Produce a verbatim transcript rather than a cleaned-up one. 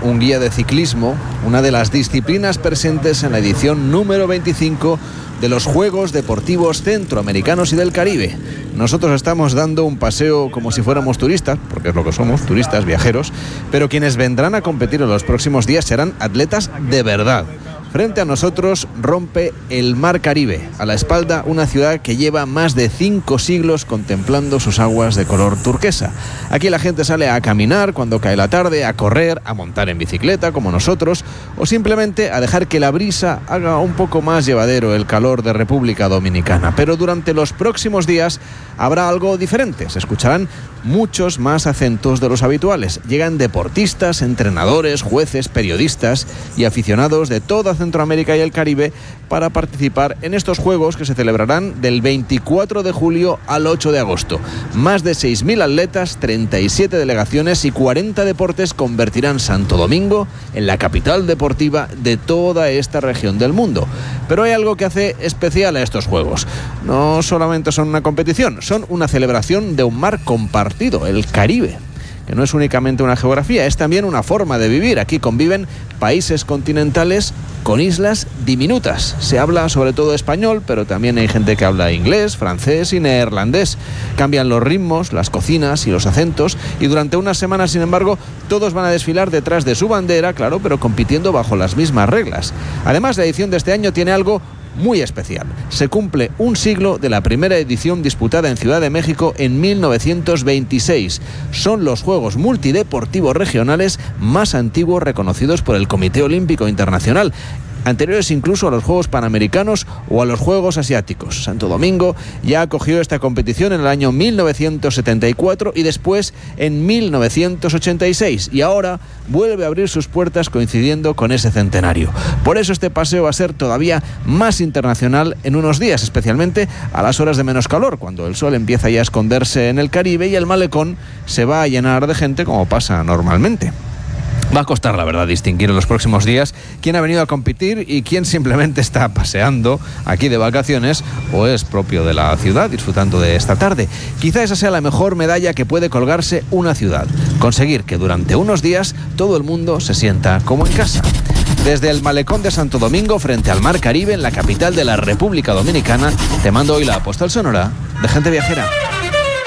un guía de ciclismo, una de las disciplinas presentes en la edición número veinticinco de los Juegos Deportivos Centroamericanos y del Caribe. Nosotros estamos dando un paseo como si fuéramos turistas, porque es lo que somos, turistas, viajeros, pero quienes vendrán a competir en los próximos días serán atletas de verdad. Frente a nosotros rompe el Mar Caribe, a la espalda una ciudad que lleva más de cinco siglos contemplando sus aguas de color turquesa. Aquí la gente sale a caminar cuando cae la tarde, a correr, a montar en bicicleta como nosotros, o simplemente a dejar que la brisa haga un poco más llevadero el calor de República Dominicana. Pero durante los próximos días habrá algo diferente. Se escucharán muchos más acentos de los habituales. Llegan deportistas, entrenadores, jueces, periodistas y aficionados de toda Centroamérica y el Caribe para participar en estos Juegos que se celebrarán del veinticuatro de julio al ocho de agosto. Más de seis mil atletas, treinta y siete delegaciones y cuarenta deportes convertirán Santo Domingo en la capital deportiva de toda esta región del mundo. Pero hay algo que hace especial a estos Juegos. No solamente son una competición, son una celebración de un mar compartido, el Caribe, que no es únicamente una geografía, es también una forma de vivir. Aquí conviven países continentales con islas diminutas. Se habla sobre todo español, pero también hay gente que habla inglés, francés y neerlandés. Cambian los ritmos, las cocinas y los acentos, y durante unas semanas, sin embargo, todos van a desfilar detrás de su bandera, claro, pero compitiendo bajo las mismas reglas. Además, la edición de este año tiene algo muy especial. Se cumple un siglo de la primera edición disputada en Ciudad de México en mil novecientos veintiséis. Son los Juegos Multideportivos Regionales más antiguos reconocidos por el Comité Olímpico Internacional, anteriores incluso a los Juegos Panamericanos o a los Juegos Asiáticos. Santo Domingo ya acogió esta competición en el año mil novecientos setenta y cuatro y después en mil novecientos ochenta y seis, y ahora vuelve a abrir sus puertas coincidiendo con ese centenario. Por eso este paseo va a ser todavía más internacional en unos días, especialmente a las horas de menos calor, cuando el sol empieza ya a esconderse en el Caribe y el malecón se va a llenar de gente como pasa normalmente. Va a costar, la verdad, distinguir en los próximos días quién ha venido a competir y quién simplemente está paseando aquí de vacaciones o es propio de la ciudad disfrutando de esta tarde. Quizá esa sea la mejor medalla que puede colgarse una ciudad: conseguir que durante unos días todo el mundo se sienta como en casa. Desde el malecón de Santo Domingo, frente al Mar Caribe, en la capital de la República Dominicana, te mando hoy la postal sonora de Gente Viajera.